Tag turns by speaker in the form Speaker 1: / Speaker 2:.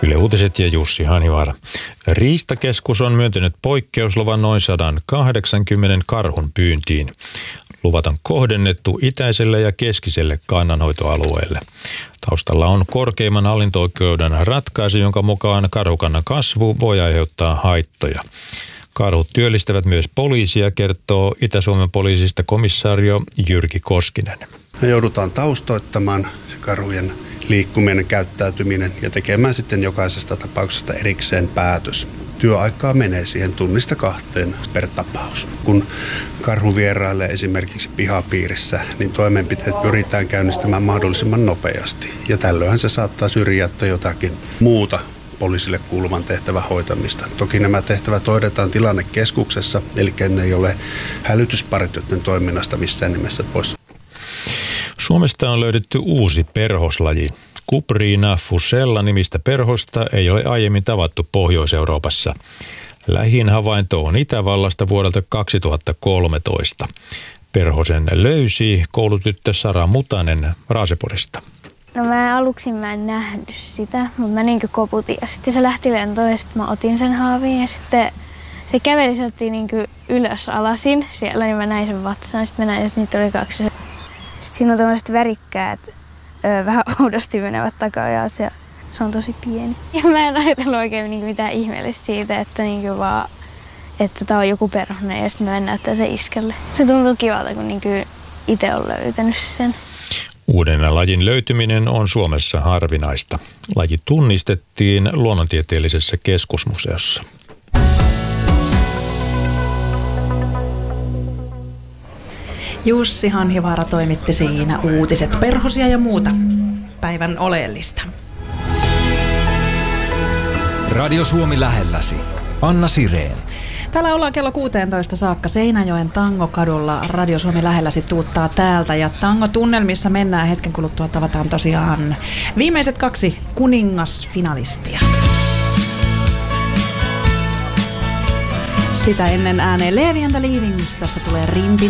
Speaker 1: Yle Uutiset ja Jussi Hanivaara. Riistakeskus on myöntänyt poikkeusluvan noin 180 karhun pyyntiin. Luvat on kohdennettu itäiselle ja keskiselle kannanhoitoalueelle. Taustalla on korkeimman hallinto-oikeuden ratkaisu, jonka mukaan karhukannan kasvu voi aiheuttaa haittoja. Karhut työllistävät myös poliisia, kertoo Itä-Suomen poliisista komissaario Jyrki Koskinen.
Speaker 2: Me joudutaan taustoittamaan se karhujen liikkuminen, käyttäytyminen ja tekemään sitten jokaisesta tapauksesta erikseen päätös. Työaikaa menee siihen 1–2 per tapaus. Kun karhu vierailee esimerkiksi pihapiirissä, niin toimenpiteet pyritään käynnistämään mahdollisimman nopeasti. Ja tällöinhän se saattaa syrjäyttää jotakin muuta poliisille kuuluvan tehtävän hoitamista. Toki nämä tehtävät hoidetaan tilannekeskuksessa, eli ne ei ole hälytyspartioiden toiminnasta missään nimessä pois.
Speaker 1: Suomesta on löydetty uusi perhoslaji. Cuprina fusella nimistä perhosta ei ole aiemmin tavattu Pohjois-Euroopassa. Lähin havainto on Itävallasta vuodelta 2013. Perhosen löysi koulutyttö Sara Mutanen Raaseporista.
Speaker 3: No aluksi en nähnyt sitä, mutta mä koputin ja sitten se lähti lentoon ja sitten mä otin sen haavin ja sitten se käveli sieltä ylös alasin siellä, niin mä näin sen vatsaan. Sitten mä näin, että niitä oli 2. Sitten siinä on tämmöiset värikkäät, vähän oudosti menevät takaajat ja se on tosi pieni. Ja mä en ajatellut oikein mitään ihmeellistä siitä, että vaan, että tää on joku perhonen ja sitten mä en näyttää sen iskelle. Se tuntuu kivalta, kun itse on löytänyt sen.
Speaker 1: Uuden lajin löytyminen on Suomessa harvinaista. Laji tunnistettiin Luonnontieteellisessä keskusmuseossa.
Speaker 4: Jussi Hanhivaara toimitti siinä uutiset, perhosia ja muuta päivän oleellista.
Speaker 5: Radio Suomi lähelläsi. Anna Sireen.
Speaker 4: Täällä ollaan kello 16 saakka Seinäjoen Tangokadulla. Radio Suomi lähelläsi tuuttaa täältä ja tangotunnelmissa mennään hetken kuluttua. Tavataan tosiaan viimeiset 2 kuningasfinalistia. Sitä ennen ääneen Levi and the Leavings. Tässä tulee Rintin